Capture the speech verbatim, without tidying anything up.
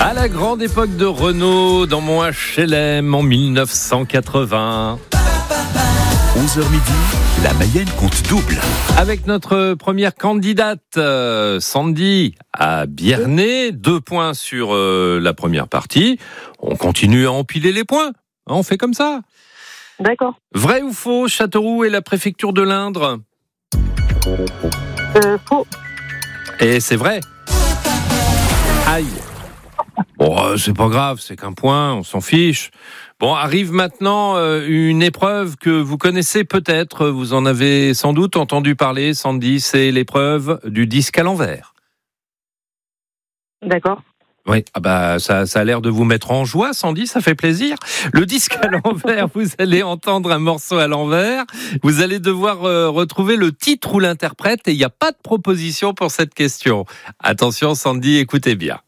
À la grande époque de Renault, dans mon H L M en dix-neuf cent quatre-vingts. onze heures midi, la Mayenne compte double. Avec notre première candidate, euh, Sandy, à Biernay. Deux points sur euh, la première partie. On continue à empiler les points. On fait comme ça. D'accord. Vrai ou faux, Châteauroux est la préfecture de l'Indre? Euh, faux. Et c'est vrai. Aïe. Bon, euh, c'est pas grave, c'est qu'un point, on s'en fiche. Bon, arrive maintenant euh, une épreuve que vous connaissez peut-être, vous en avez sans doute entendu parler, Sandy, c'est l'épreuve du disque à l'envers. D'accord. Oui, ah bah ça, ça a l'air de vous mettre en joie, Sandy, ça fait plaisir. Le disque à l'envers, vous allez entendre un morceau à l'envers, vous allez devoir euh, retrouver le titre ou l'interprète et il n'y a pas de proposition pour cette question. Attention, Sandy, écoutez bien.